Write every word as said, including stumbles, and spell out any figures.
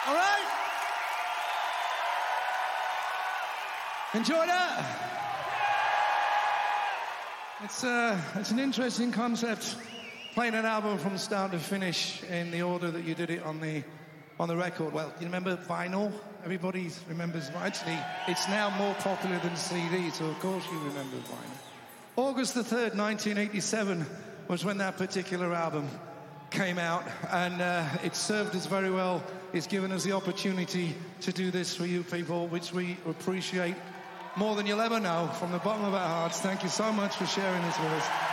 All right? Enjoy that. It's, uh, it's an interesting concept, playing an album from start to finish in the order that you did it on the on the record. Well, you remember vinyl? Everybody remembers. Actually, it's now more popular than C D, so of course you remember vinyl. August the third, nineteen eighty-seven was when that particular album came out, and uh, it served us very well. It's given us the opportunity to do this for you people, which we appreciate more than you'll ever know from the bottom of our hearts. Thank you so much for sharing this with us.